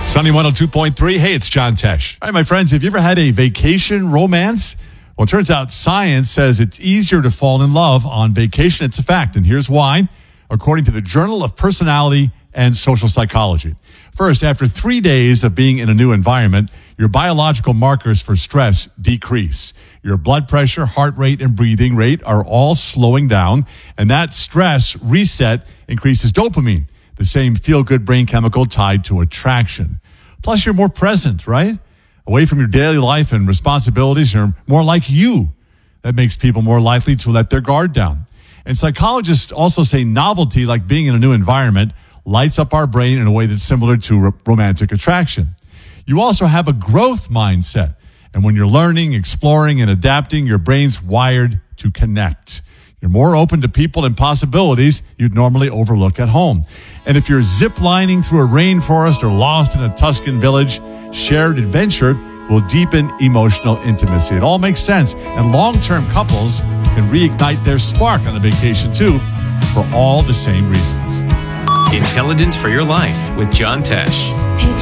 Sunny 102.3. Hey, it's John Tesh. All right, my friends, have you ever had a vacation romance? Well, it turns out science says it's easier to fall in love on vacation. It's a fact, and here's why, according to the Journal of Personality and Social Psychology. First, after 3 days of being in a new environment, your biological markers for stress decrease. Your blood pressure, heart rate, and breathing rate are all slowing down, and that stress reset increases dopamine, the same feel-good brain chemical tied to attraction. Plus, you're more present, right? Away from your daily life and responsibilities, you're more like you. That makes people more likely to let their guard down. And psychologists also say novelty, like being in a new environment, lights up our brain in a way that's similar to romantic attraction. You also have a growth mindset. And when you're learning, exploring, and adapting, your brain's wired to connect. You're more open to people and possibilities you'd normally overlook at home. And if you're ziplining through a rainforest or lost in a Tuscan village, shared adventure will deepen emotional intimacy. It all makes sense. And long-term couples can reignite their spark on a vacation too, for all the same reasons. Intelligence for your life with John Tesh.